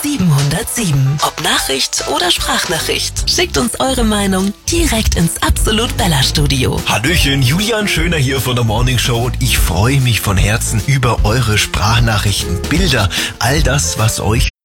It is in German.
707. Ob Nachricht oder Sprachnachricht, schickt uns eure Meinung direkt ins Absolut Bella Studio. Hallöchen, Julian Schöner hier von der Morning Show und ich freue mich von Herzen über eure Sprachnachrichten, Bilder, all das, was euch